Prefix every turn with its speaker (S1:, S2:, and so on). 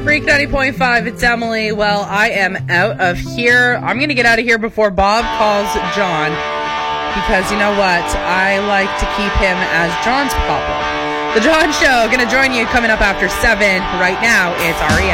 S1: Freak 90.5, it's Emily. Well, I am out of here. I'm going to get out of here before Bob calls John, because you know what? I like to keep him as John's problem. The John Show, going to join you coming up after 7. Right now, it's REM.